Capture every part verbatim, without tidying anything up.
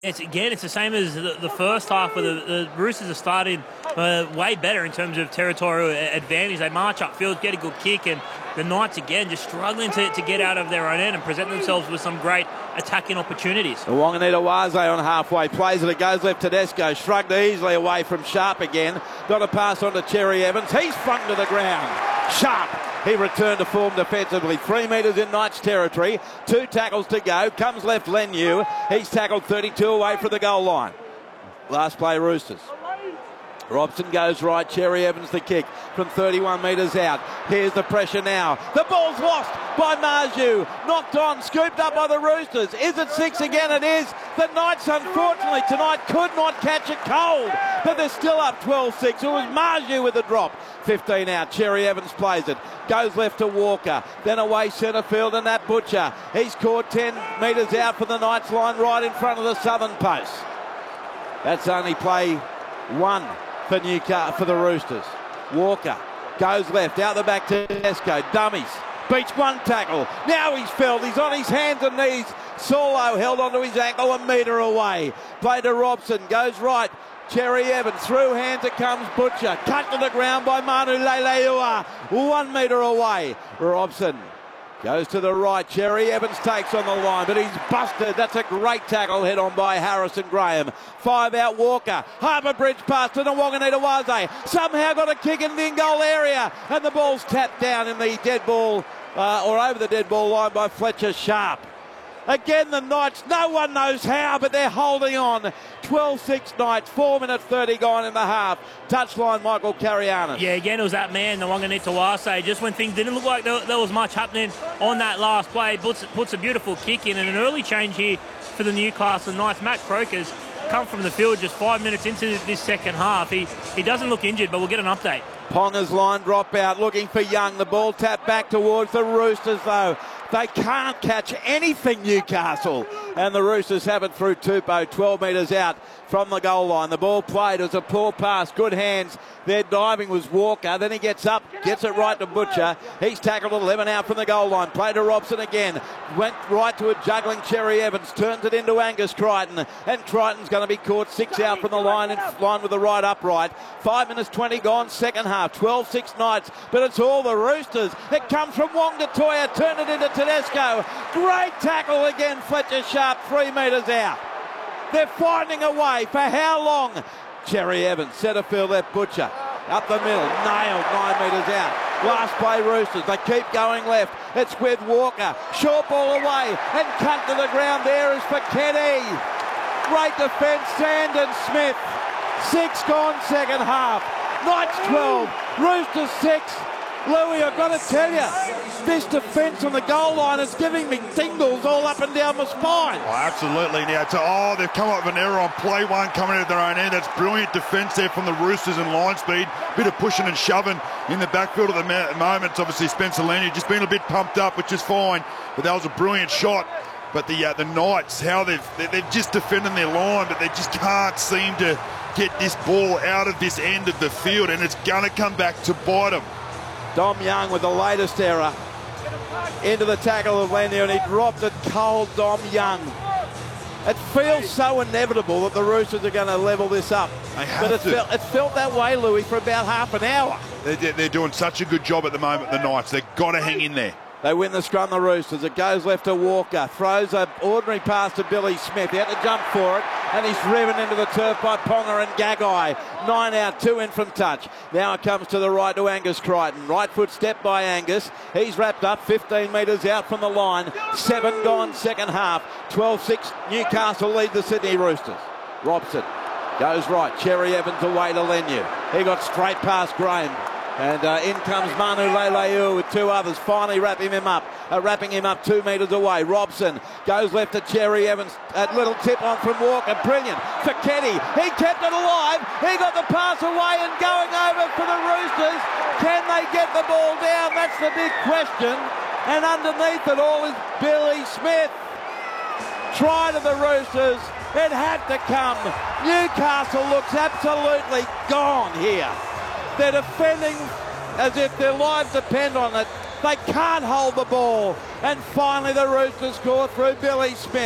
It's again, it's the same as the, the first half where the, the Roosters are starting uh, way better in terms of territorial advantage. They march upfield, get a good kick, and the Knights again just struggling to, to get out of their own end and present themselves with some great attacking opportunities. Wanganita-Waze on halfway, plays it, it goes left to Tedesco, shrugged easily away from Sharp again. Got a pass on to Cherry Evans, he's flung to the ground. Sharp, he returned to form defensively. Three metres in Knights territory, two tackles to go, comes left Leniu, he's tackled thirty-two away from the goal line. Last play Roosters. Robson goes right, Cherry Evans the kick from thirty-one metres out. Here's the pressure now. The ball's lost by Marju. Knocked on, scooped up by the Roosters. Is it six again? It is. The Knights, unfortunately, tonight could not catch it cold, but they're still up twelve six. It was Marju with the drop. fifteen out. Cherry Evans plays it. Goes left to Walker. Then away centre field and that Butcher. He's caught ten metres out for the Knights line right in front of the southern post. That's only play one for Newcastle, for the Roosters. Walker goes left, out the back to Tedesco. Dummies. Beats one tackle. Now he's felled. He's on his hands and knees. Solo held onto his ankle a metre away. Play to Robson. Goes right. Cherry Evans. Through hands it comes Butcher. Cut to the ground by Manu Leilua. One metre away. Robson goes to the right. Cherry Evans takes on the line, but he's busted. That's a great tackle head on by Harrison Graham. Five out Walker. Harbour Bridge pass to Wanganita-Waze. Somehow got a kick in the in-goal area, and the ball's tapped down in the dead ball, uh, or over the dead ball line by Fletcher Sharp. Again, the Knights, no one knows how, but they're holding on. twelve six Knights, four minutes thirty gone in the half. Touchline, Michael Carianis. Yeah, again, it was that man, the Wanganita-Waze. Just when things didn't look like there, there was much happening on that last play, puts, puts a beautiful kick in, and an early change here for the Newcastle Knights. Matt Croker's come from the field just five minutes into this second half. He, he doesn't look injured, but we'll get an update. Ponga's line drop out, looking for Young. The ball tapped back towards the Roosters, though. They can't catch anything, Newcastle. And the Roosters have it through Tupou, twelve metres out from the goal line. The ball played. It was a poor pass. Good hands. Their diving was Walker. Then he gets up, gets it right to Butcher. He's tackled at eleven out from the goal line. Played to Robson again. Went right to a juggling Cherry Evans. Turns it into Angus Crichton. And Crichton's going to be caught six out from the line, in line with the right upright. Five minutes twenty gone, second half. twelve six Knights, but it's all the Roosters. It comes from Wong to Toya. Turn it into Tedesco. Great tackle again, Fletcher Sharp, three metres out. They're finding a way. For how long? Cherry Evans, centre field left, Butcher. Up the middle, nailed, nine metres out. Last play Roosters, they keep going left. It's with Walker. Short ball away and cut to the ground. There is for Kenny. Great defence, Sandon Smith. Six gone, second half. Knights twelve, Roosters six. Louis, I've got to tell you, this defence on the goal line is giving me tingles all up and down my spine. Oh, absolutely. Now, to, oh, they've come up with an error on play one coming out of their own end. That's brilliant defence there from the Roosters and line speed. Bit of pushing and shoving in the backfield at the moment. It's obviously Spencer Leniu just been a bit pumped up, which is fine, but that was a brilliant shot. But the uh, the Knights, how they've they've just defending their line, but they just can't seem to get this ball out of this end of the field, and it's going to come back to bite them. Dom Young with the latest error into the tackle of Leniu, and he dropped it cold. Dom Young. It feels so inevitable that the Roosters are going to level this up, but it felt, it felt that way, Louis, for about half an hour. They're, they're doing such a good job at the moment, the Knights. They've got to hang in there. They win the scrum, the Roosters. It goes left to Walker. Throws an ordinary pass to Billy Smith. He had to jump for it, and he's driven into the turf by Ponga and Gagai. Nine out, two in from touch. Now it comes to the right to Angus Crichton. Right foot step by Angus. He's wrapped up fifteen metres out from the line. Seven gone, second half. twelve six, Newcastle lead the Sydney Roosters. Robson goes right. Cherry Evans away to Leniu. He got straight past Graham. And uh, in comes Manu Leileu with two others, finally wrapping him up, uh, wrapping him up two metres away. Robson goes left to Cherry Evans, a little tip on from Walker, brilliant for Kenny. He kept it alive, he got the pass away and going over for the Roosters. Can they get the ball down? That's the big question. And underneath it all is Billy Smith. Try to the Roosters, it had to come. Newcastle looks absolutely gone here. They're defending as if their lives depend on it. They can't hold the ball. And finally the Roosters score through Billy Smith.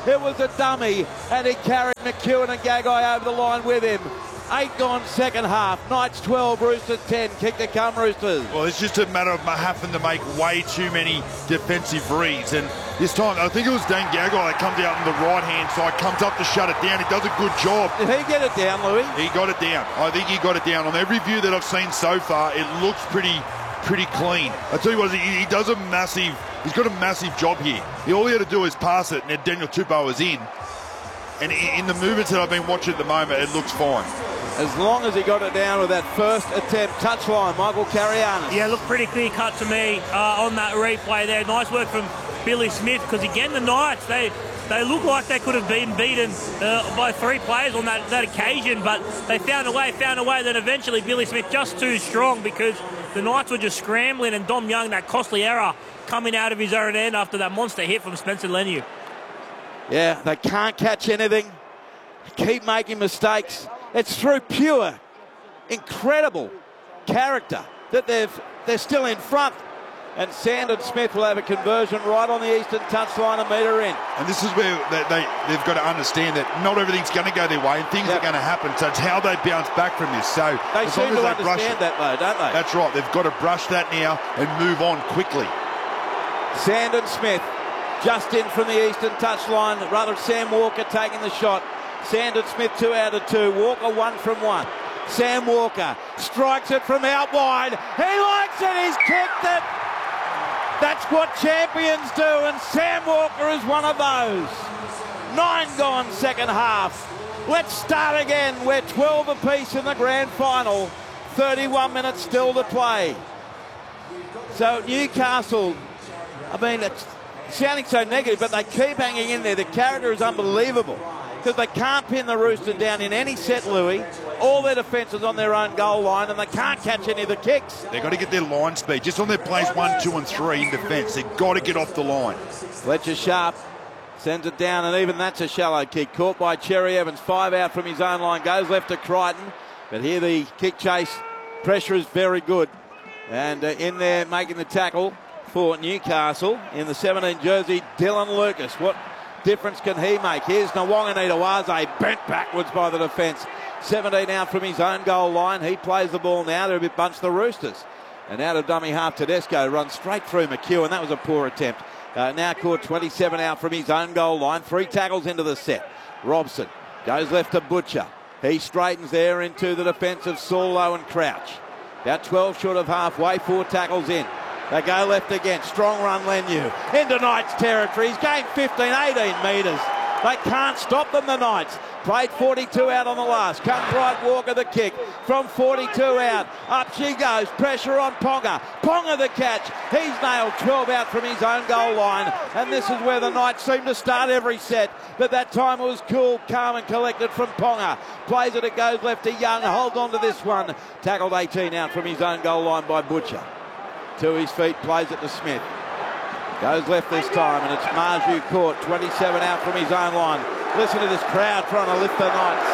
It was a dummy, and he carried McEwen and Gagai over the line with him. Eight gone second half. Knights twelve, Roosters ten. Kick to come, Roosters. Well, it's just a matter of having to make way too many defensive reads. And this time, I think it was Dane Gagai that comes out on the right-hand side, comes up to shut it down. He does a good job. Did he get it down, Louis? He got it down. I think he got it down. On every view that I've seen so far, it looks pretty pretty clean. I tell you what, he, he does a massive, he's got a massive job here. He, all he had to do is pass it, and Daniel Tupou is in. And in, in the movements that I've been watching at the moment, it looks fine. As long as he got it down with that first attempt. Touchline, Michael Carianis. Yeah, looked pretty clear cut to me uh, on that replay there. Nice work from Billy Smith, because again, the Knights, they they look like they could have been beaten uh, by three players on that, that occasion, but they found a way, found a way. Then eventually Billy Smith just too strong, because the Knights were just scrambling, and Dom Young, that costly error coming out of his own end after that monster hit from Spencer Leniu. Yeah, they can't catch anything. Keep making mistakes. It's through pure, incredible character that they've, they're still in front. And Sandon Smith will have a conversion right on the eastern touchline, a metre in. And this is where they, they, they've got to understand that not everything's going to go their way, and things yep. are going to happen. So it's how they bounce back from this. So they seem to understand that, though, don't they? That's right. They've got to brush that now and move on quickly. Sandon Smith just in from the eastern touchline. Rather, Sam Walker taking the shot. Sandon Smith two out of two. Walker one from one. Sam Walker strikes it from out wide. He likes it. He's kicked it. That's what champions do, and Sam Walker is one of those. Nine gone second half. Let's start again. We're twelve apiece in the grand final. thirty-one minutes still to play. So Newcastle, I mean, it's sounding so negative, but they keep hanging in there. The character is unbelievable, because they can't pin the Roosters down in any set, Louis. All their defence is on their own goal line, and they can't catch any of the kicks. They've got to get their line speed. Just on their plays one, two and three in defence. They've got to get off the line. Fletcher Sharp sends it down, and even that's a shallow kick. Caught by Cherry Evans. Five out from his own line. Goes left to Crichton. But here the kick chase pressure is very good. And uh, in there making the tackle for Newcastle in the seventeen jersey, Dylan Lucas. What difference can he make? Here's Nwanganitawaze, bent backwards by the defence. seventeen out from his own goal line. He plays the ball now. They're a bit bunched, the Roosters. And out of dummy half, Tedesco runs straight through McEwen. That was a poor attempt. Uh, now caught twenty-seven out from his own goal line. Three tackles into the set. Robson goes left to Butcher. He straightens there into the defence of Saulo and Crouch. About twelve short of halfway. Four tackles in. They go left again. Strong run, Leniu. Into Knights territory. He's gained fifteen, eighteen metres. They can't stop them, the Knights. Played forty-two out on the last. Comes right Walker the kick. From forty-two out. Up she goes. Pressure on Ponga. Ponga the catch. He's nailed twelve out from his own goal line. And this is where the Knights seem to start every set. But that time it was cool, calm and collected from Ponga. Plays it, it goes left to Young. Holds on to this one. Tackled eighteen out from his own goal line by Butcher. To his feet, plays it to Smith. Goes left this time, and it's Marju caught. twenty-seven out from his own line. Listen to this crowd trying to lift the Knights.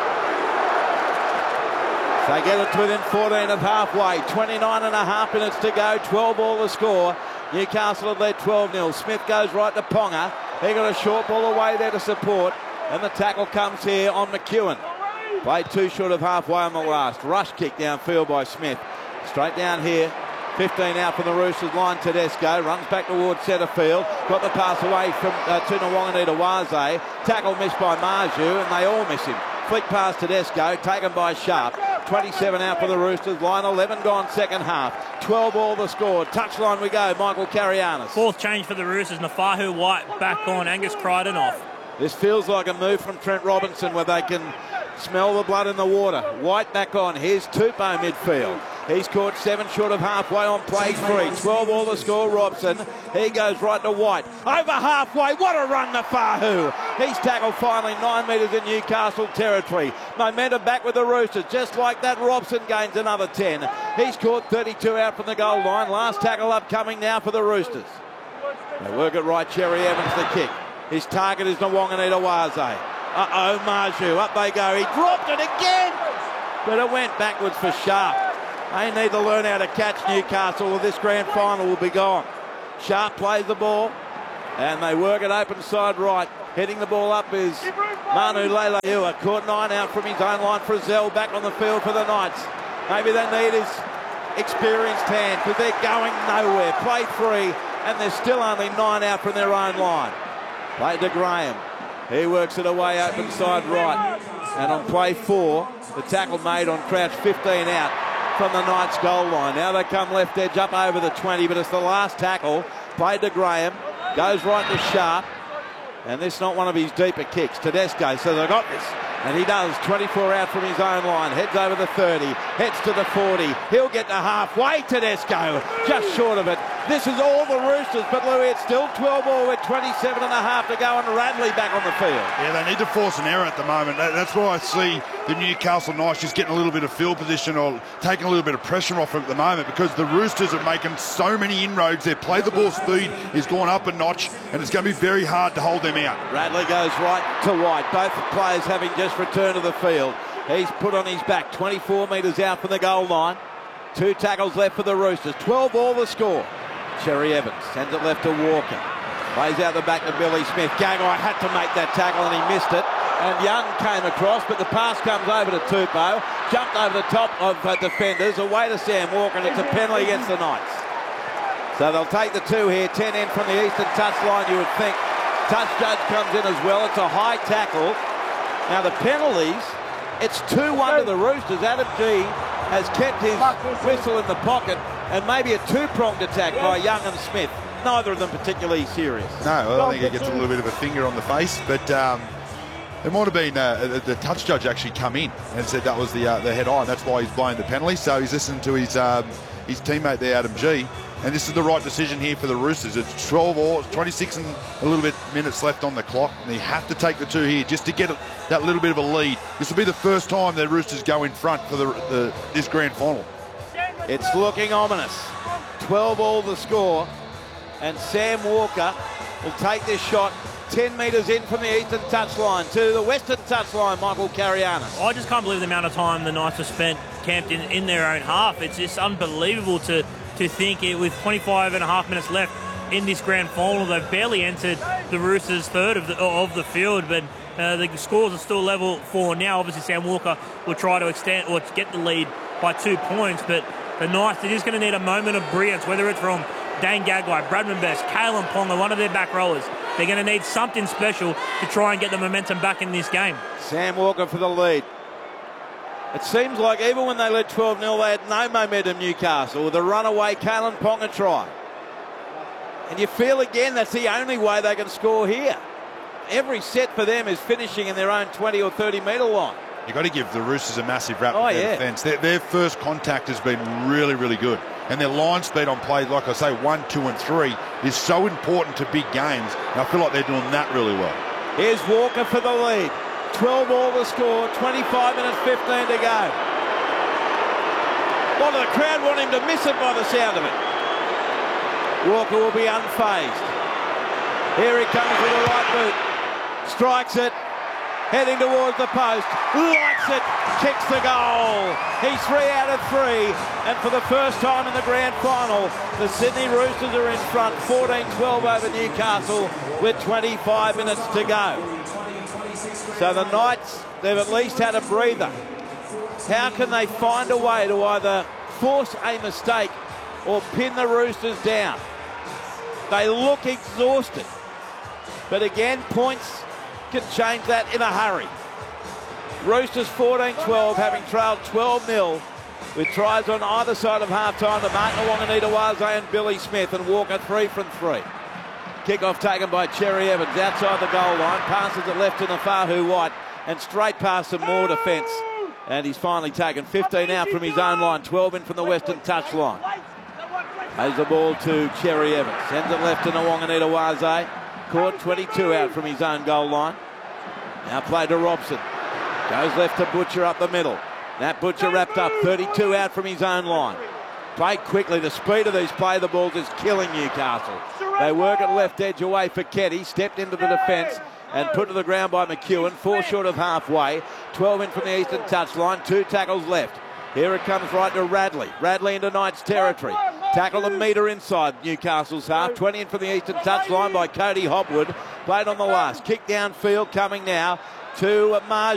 They get it to within fourteen of halfway. twenty-nine and a half minutes to go. twelve all the score. Newcastle have led twelve nil. Smith goes right to Ponga. He got a short ball away there to support. And the tackle comes here on McEwen. Played two short of halfway on the last. Rush kick downfield by Smith. Straight down here. fifteen out from the Roosters line. Tedesco runs back towards centre field. Got the pass away from uh, to Nwanganitawaze. Tackle missed by Marju, and they all miss him. Flick past Tedesco, taken by Sharp. twenty-seven out for the Roosters. Line eleven gone second half. twelve all the score. Touchline we go. Michael Carianis. Fourth change for the Roosters. Nafahu White back on. Angus Crichton off. This feels like a move from Trent Robinson, where they can smell the blood in the water. White back on. Here's Tupou midfield. He's caught seven short of halfway on play three. twelve all the score, Robson. He goes right to White. Over halfway. What a run, Nafahu. He's tackled finally nine metres in Newcastle territory. Momentum back with the Roosters. Just like that, Robson gains another ten. He's caught thirty-two out from the goal line. Last tackle upcoming now for the Roosters. They work it right. Cherry Evans the kick. His target is Nwanganitawaze. Uh-oh, Marju. Up they go. He dropped it again. But it went backwards for Sharp. They need to learn how to catch Newcastle, or this grand final will be gone. Sharp plays the ball, and they work it open side right. Hitting the ball up is Manu Leilua. Caught nine out from his own line. Frizzell back on the field for the Knights. Maybe they need his experienced hand because they're going nowhere. Play three, and there's still only nine out from their own line. Play to Graham. He works it away open side right. And on play four, the tackle made on Crouch, fifteen out from the Knights goal line. Now they come left edge up over the twenty, but it's the last tackle. Played to Graham. Goes right to Sharp. And this is not one of his deeper kicks. Tedesco, so they've got this. And he does. twenty-four out from his own line. Heads over the thirty. Heads to the forty. He'll get to halfway. Tedesco just short of it. This is all the Roosters, but Louis, it's still twelve all with twenty-seven and a half to go, and Radley back on the field. Yeah, they need to force an error at the moment. That, that's why I see the Newcastle Knights just getting a little bit of field position or taking a little bit of pressure off them at the moment, because the Roosters are making so many inroads. Their play the ball speed is going up a notch, and it's going to be very hard to hold them out. Radley goes right to White. Both players having just returned to the field. He's put on his back. twenty-four metres out from the goal line. Two tackles left for the Roosters. twelve all the score. Cherry Evans sends it left to Walker. Plays out the back to Billy Smith. Gagai had to make that tackle and he missed it. And Young came across, but the pass comes over to Tupou. Jumped over the top of uh, defenders. Away to Sam Walker, and it's a penalty against the Knights. So they'll take the two here. ten in from the eastern touch line, you would think. Touch judge comes in as well. It's a high tackle. Now the penalties, it's two one to the Roosters. Adam G has kept his whistle in the pocket, and maybe a two-pronged attack by Young and Smith. Neither of them particularly serious. No, I think he gets a little bit of a finger on the face, but um, it might have been uh, the touch judge actually come in and said that was the uh, the head on. That's why he's blowing the penalty. So he's listening to his um, his teammate there, Adam G. And this is the right decision here for the Roosters. It's twelve or twenty-six and a little bit minutes left on the clock. And they have to take the two here just to get a, that little bit of a lead. This will be the first time the Roosters go in front for the, the this grand final. It's looking ominous. twelve all the score. And Sam Walker will take this shot ten metres in from the eastern touchline to the western touchline, Michael Carianis. I just can't believe the amount of time the Knights have spent camped in, in their own half. It's just unbelievable to, to think it with twenty-five and a half minutes left in this grand final. They've barely entered the Roosters' third of the, of the field, but uh, the scores are still level for now. Obviously, Sam Walker will try to extend or to get the lead by two points, but the Knights, they're just going to need a moment of brilliance, whether it's from Dane Gagai, Bradman Best, Kalen Ponga, one of their back rowers. They're going to need something special to try and get the momentum back in this game. Sam Walker for the lead. It seems like even when they led twelve nil, they had no momentum, Newcastle, with a runaway Kalen Ponga try. And you feel again that's the only way they can score here. Every set for them is finishing in their own twenty or thirty metre line. You've got to give the Roosters a massive rap oh, for their yeah. defence. Their, their first contact has been really, really good. And their line speed on plays, like I say, one, two and three, is so important to big games. And I feel like they're doing that really well. Here's Walker for the lead. twelve all the score, twenty-five minutes fifteen to go. Well, the crowd want him to miss it by the sound of it. Walker will be unfazed. Here he comes with a right boot. Strikes it. Heading towards the post, likes it, kicks the goal. He's three out of three, and for the first time in the grand final, the Sydney Roosters are in front, fourteen twelve over Newcastle with twenty-five minutes to go. So the Knights, they've at least had a breather. How can they find a way to either force a mistake or pin the Roosters down? They look exhausted, but again, points can change that in a hurry. Roosters fourteen twelve, having trailed twelve nil, with tries on either side of half-time to Martin Wanganita-Waze and Billy Smith, and Walker three from three. Kick-off taken by Cherry Evans outside the goal line, passes it left to Nafahu White, and straight past some more defence. And he's finally taken fifteen out from his own line, twelve in from the western touch line. Has the ball to Cherry Evans, sends it left to Wanganita-Waze. Caught twenty-two out from his own goal line. Now play to Robson. Goes left to Butcher up the middle. That Butcher wrapped up, thirty-two out from his own line. Played quickly. The speed of these play the balls is killing Newcastle. They work at left edge away for Keddy. Stepped into the defence and put to the ground by McEwen. Four short of halfway. twelve in from the eastern touchline. Two tackles left. Here it comes right to Radley. Radley into Knights territory. Tackle a metre inside Newcastle's half. twenty in from the eastern touchline by Cody Hopwood. Played on the last. Kick downfield coming now to Marge.